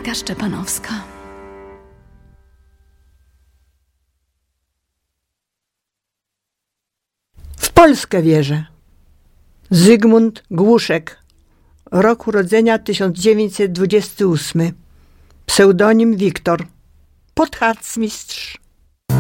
Anka Szczepanowska. W Polskę wierzę. Zygmunt Głuszek. Rok urodzenia 1928. Pseudonim Wiktor. Podharcmistrz.